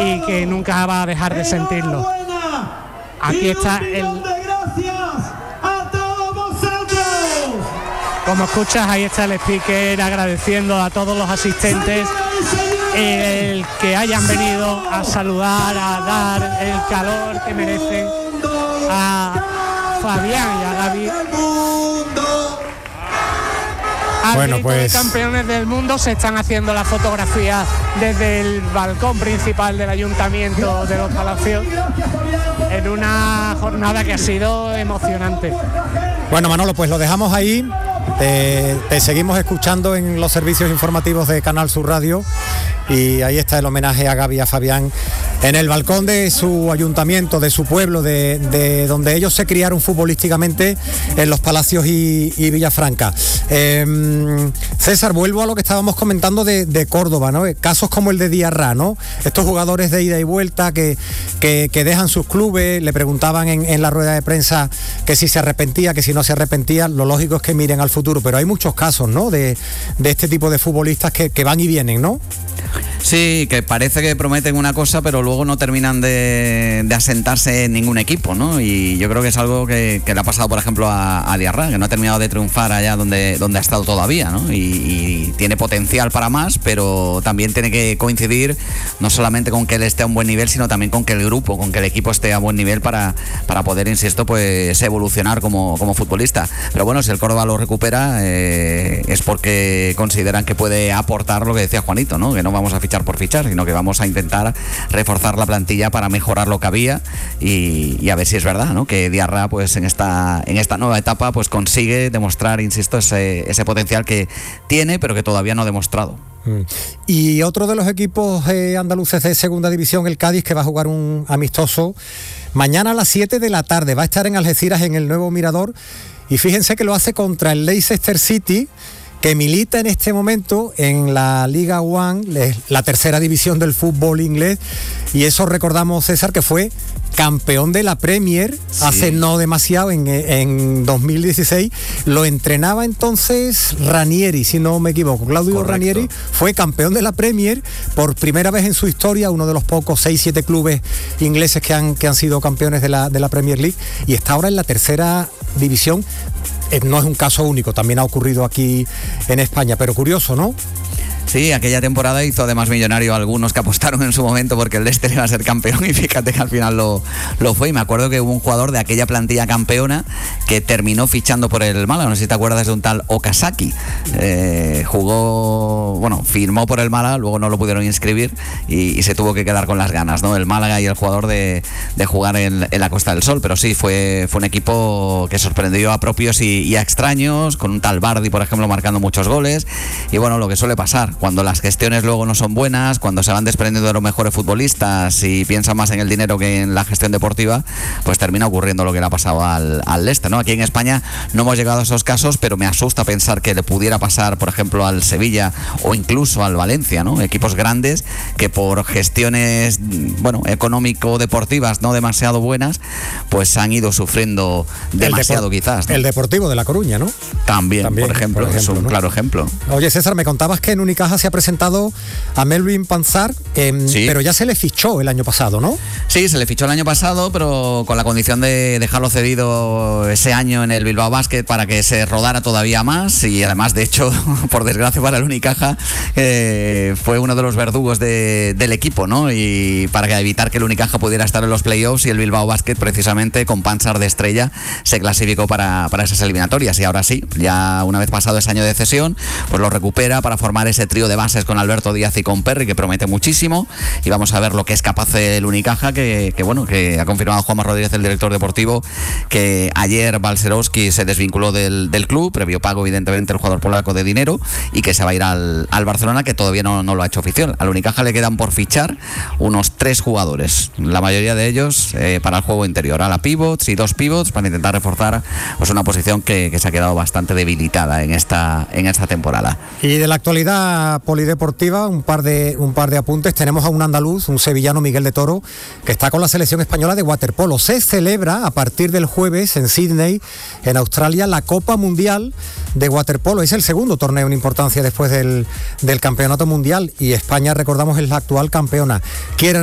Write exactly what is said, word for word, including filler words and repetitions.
y que nunca va a dejar de sentirlo. Aquí está el... Como escuchas, ahí está el speaker agradeciendo a todos los asistentes el que hayan venido a saludar, a dar el calor que merecen a Fabián y a Gaby. Al Bueno, grito pues de campeones del mundo se están haciendo las fotografías desde el balcón principal del Ayuntamiento de Los Palacios en una jornada que ha sido emocionante. Bueno, Manolo, pues lo dejamos ahí. Te, te seguimos escuchando en los servicios informativos de Canal Sur Radio y ahí está el homenaje a Gaby y a Fabián en el balcón de su ayuntamiento, de su pueblo, de, de donde ellos se criaron futbolísticamente, en Los Palacios y, y Villafranca. Eh, César, vuelvo a lo que estábamos comentando de, de Córdoba, ¿no? Casos como el de Diarra, ¿no? Estos jugadores de ida y vuelta que, que, que dejan sus clubes, le preguntaban en, en la rueda de prensa que si se arrepentía, que si no se arrepentía. Lo lógico es que miren al futuro, pero hay muchos casos, ¿no? De, de este tipo de futbolistas que, que van y vienen, ¿no? Sí, que parece que prometen una cosa, pero luego no terminan de, de asentarse en ningún equipo, ¿no? Y yo creo que es algo que, que le ha pasado, por ejemplo, a, a Diarra, que no ha terminado de triunfar allá donde, donde ha estado todavía, ¿no? Y, y tiene potencial para más, pero también tiene que coincidir no solamente con que él esté a un buen nivel, sino también con que el grupo, con que el equipo esté a buen nivel para, para poder, insisto, pues evolucionar como, como futbolista. Pero bueno, si el Córdoba lo recupera, eh, es porque consideran que puede aportar lo que decía Juanito, ¿no? Que no vamos a fichar por fichar, sino que vamos a intentar reforzar la plantilla para mejorar lo que había y, y a ver si es verdad, ¿no? Que Diarra, pues en esta en esta nueva etapa, pues consigue demostrar, insisto, ese, ese potencial que tiene, pero que todavía no ha demostrado. Y otro de los equipos eh, andaluces de segunda división, el Cádiz, que va a jugar un amistoso mañana a las siete de la tarde, va a estar en Algeciras, en el Nuevo Mirador, y fíjense que lo hace contra el Leicester City, que milita en este momento en la Liga One, la tercera división del fútbol inglés, y eso recordamos, César, que fue campeón de la Premier sí. hace no demasiado, en, en dos mil dieciséis, lo entrenaba entonces Ranieri, si no me equivoco, Claudio Correcto. Ranieri fue campeón de la Premier por primera vez en su historia, uno de los pocos seis siete clubes ingleses que han, que han sido campeones de la, de la Premier League, y está ahora en la tercera división. No es un caso único, también ha ocurrido aquí en España, pero curioso, ¿no? Sí, aquella temporada hizo además millonario a algunos que apostaron en su momento porque el Leicester iba a ser campeón, y fíjate que al final lo, lo fue. Y me acuerdo que hubo un jugador de aquella plantilla campeona que terminó fichando por el Málaga, no sé si te acuerdas de un tal Okazaki. Eh, jugó, bueno, firmó por el Málaga, luego no lo pudieron inscribir y, y se tuvo que quedar con las ganas, ¿no? El Málaga y el jugador de, de jugar en, en la Costa del Sol, pero sí, fue, fue un equipo que sorprendió a propios y, y a extraños, con un tal Bardi, por ejemplo, marcando muchos goles. Y bueno, lo que suele pasar cuando las gestiones luego no son buenas, cuando se van desprendiendo de los mejores futbolistas y piensan más en el dinero que en la gestión deportiva, pues termina ocurriendo lo que le ha pasado al, al Leicester, ¿no? Aquí en España no hemos llegado a esos casos, pero me asusta pensar que le pudiera pasar, por ejemplo, al Sevilla o incluso al Valencia, ¿no? Equipos grandes que por gestiones, bueno, económico-deportivas no demasiado buenas, pues han ido sufriendo demasiado, depor- quizás, ¿no? El Deportivo de La Coruña, ¿no? También, También por, ejemplo, por ejemplo, es un ¿no? claro ejemplo. Oye, César, me contabas que en Unicaja se ha presentado a Melvin Panzar, eh, sí. pero ya se le fichó el año pasado, ¿no? Sí, se le fichó el año pasado, pero con la condición de dejarlo cedido ese año en el Bilbao Basket para que se rodara todavía más, y además, de hecho, por desgracia para el Unicaja, eh, fue uno de los verdugos de, del equipo, ¿no? Y para evitar que el Unicaja pudiera estar en los playoffs, y el Bilbao Basket, precisamente con Panzar de estrella, se clasificó para, para esas eliminatorias. Y ahora sí, ya una vez pasado ese año de cesión, pues lo recupera para formar ese trío de bases con Alberto Díaz y con Perry, que promete muchísimo, y vamos a ver lo que es capaz el Unicaja, que, que bueno, que ha confirmado Juanma Rodríguez, el director deportivo, que ayer Balcerowski se desvinculó del, del club, previo pago evidentemente el jugador polaco de dinero, y que se va a ir al, al Barcelona, que todavía no, no lo ha hecho oficial. Al Unicaja le quedan por fichar unos tres jugadores, la mayoría de ellos eh, para el juego interior, a la pivots y dos pivots para intentar reforzar pues una posición que, que se ha quedado bastante debilitada en esta, en esta temporada. Y de la actualidad polideportiva, un par de un par de apuntes. Tenemos a un andaluz, un sevillano, Miguel de Toro, que está con la selección española de waterpolo. Se celebra a partir del jueves en Sydney, en Australia, la Copa Mundial de Waterpolo. Es el segundo torneo en importancia después del, del Campeonato Mundial, y España, recordamos, es la actual campeona. Quieren